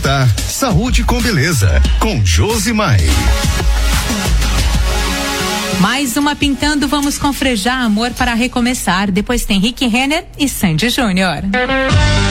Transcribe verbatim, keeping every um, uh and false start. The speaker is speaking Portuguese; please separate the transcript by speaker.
Speaker 1: apresentar Saúde com Beleza, com Josimar.
Speaker 2: Mais uma Pintando, vamos com Frejá, Amor para Recomeçar. Depois tem Rick Renner e Sandy Júnior.